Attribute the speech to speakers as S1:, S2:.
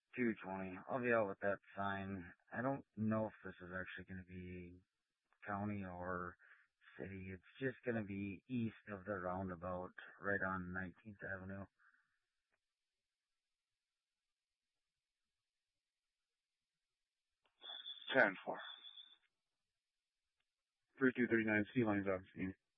S1: 220. I'll be out with that sign. I don't know if this is actually going to be county or city. It's just going to be east of the roundabout, right on 19th Avenue.
S2: 10-4. 3239 C lines on scene.